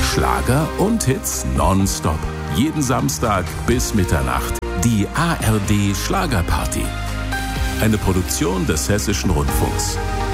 Schlager und Hits nonstop. Jeden Samstag bis Mitternacht. Die ARD Schlagerparty. Eine Produktion des Hessischen Rundfunks.